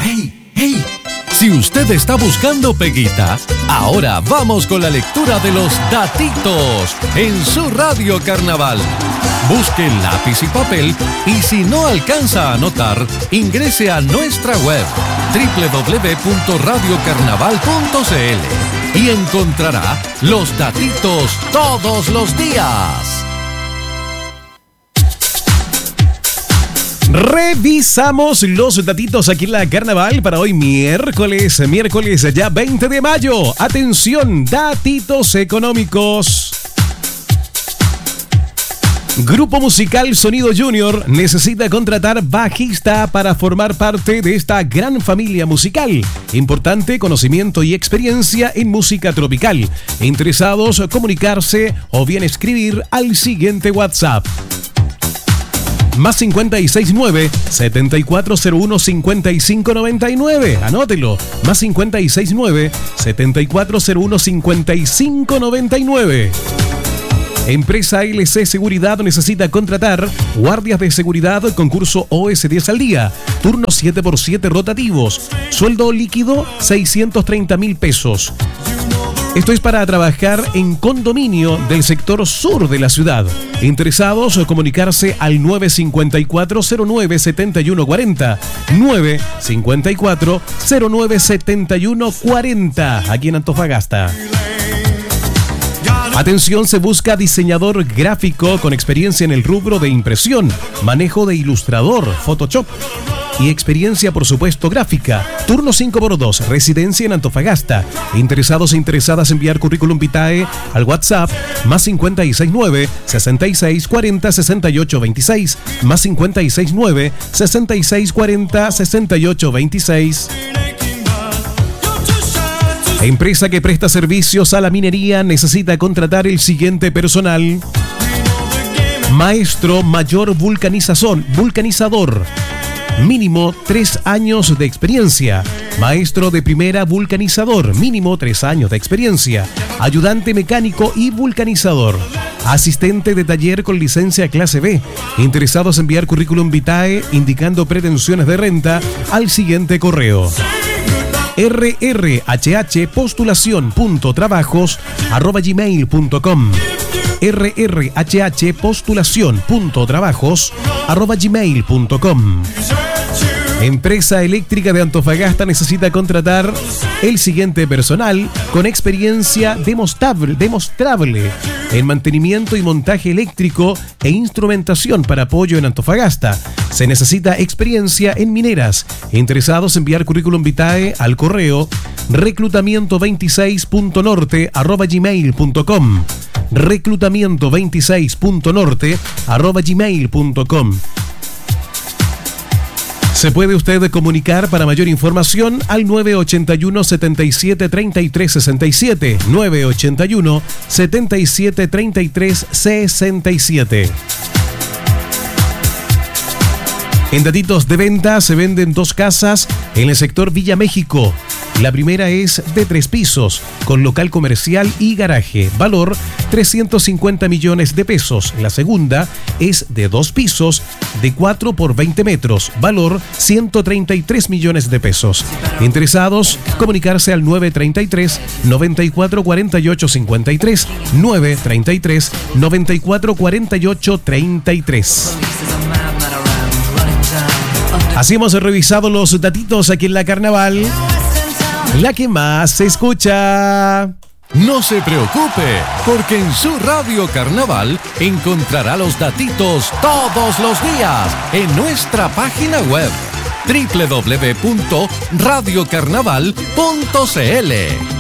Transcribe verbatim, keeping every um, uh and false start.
¡Hey! ¡Hey! Si usted está buscando peguita, ahora vamos con la lectura de los datitos en su Radio Carnaval. Busque lápiz y papel y si no alcanza a anotar, ingrese a nuestra web doble u doble u doble u punto radio carnaval punto c l y encontrará los datitos todos los días. Revisamos los datitos aquí en la Carnaval para hoy miércoles, miércoles ya veinte de mayo. Atención, datitos económicos. Grupo musical Sonido Junior necesita contratar bajista para formar parte de esta gran familia musical. Importante conocimiento y experiencia en música tropical. Interesados, comunicarse o bien escribir al siguiente WhatsApp. Más cincuenta y seis nueve, setenta y cuatro cero uno, cincuenta y cinco noventa y nueve. Anótelo. Más cincuenta y seis nueve, setenta y cuatro cero uno, cincuenta y cinco noventa y nueve. Empresa L C Seguridad necesita contratar guardias de seguridad, concurso O S diez al día, turnos siete por siete rotativos, sueldo líquido seiscientos treinta mil pesos. Esto es para trabajar en condominio del sector sur de la ciudad. Interesados, comunicarse al nueve cinco cuatro cero nueve siete uno cuatro cero, nueve cinco cuatro cero nueve siete uno cuatro cero, aquí en Antofagasta. Atención, se busca diseñador gráfico con experiencia en el rubro de impresión, manejo de ilustrador, Photoshop y experiencia, por supuesto, gráfica. Turno cinco por dos, residencia en Antofagasta. Interesados e interesadas, enviar currículum vitae al WhatsApp más cincuenta y seis nueve, sesenta y seis cuarenta, sesenta y ocho veintiséis, más cincuenta y seis nueve, sesenta y seis cuarenta, sesenta y ocho veintiséis. Empresa que presta servicios a la minería necesita contratar el siguiente personal. Maestro mayor vulcanizador, vulcanizador. Mínimo tres años de experiencia. Maestro de primera vulcanizador. Mínimo tres años de experiencia. Ayudante mecánico y vulcanizador. Asistente de taller con licencia clase B. Interesados en enviar currículum vitae indicando pretensiones de renta al siguiente correo. rrhh postulación punto trabajos arroba gmail punto com rrhh postulación punto trabajos arroba gmail punto com. Empresa Eléctrica de Antofagasta necesita contratar el siguiente personal con experiencia demostrable, demostrable en mantenimiento y montaje eléctrico e instrumentación para apoyo en Antofagasta. Se necesita experiencia en mineras. Interesados, enviar currículum vitae al correo reclutamiento veintiséis punto norte arroba gmail punto com reclutamiento veintiséis punto norte arroba gmail punto com. Se puede usted comunicar para mayor información al nueve ochenta y uno, setenta y siete, treinta y tres sesenta y siete, nueve ochenta y uno, setenta y siete, treinta y tres sesenta y siete. En datitos de venta se venden dos casas en el sector Villa México. La primera es de tres pisos, con local comercial y garaje. Valor trescientos cincuenta millones de pesos. La segunda es de dos pisos, de cuatro por veinte metros. Valor ciento treinta y tres millones de pesos. Interesados, comunicarse al nueve treinta y tres, noventa y cuatro cuarenta y ocho cincuenta y tres, nueve treinta y tres, noventa y cuatro cuarenta y ocho treinta y tres. Así hemos revisado los datitos aquí en la Carnaval, la que más se escucha. No se preocupe, porque en su Radio Carnaval encontrará los datitos todos los días en nuestra página web doble u doble u doble u punto radio carnaval punto c l.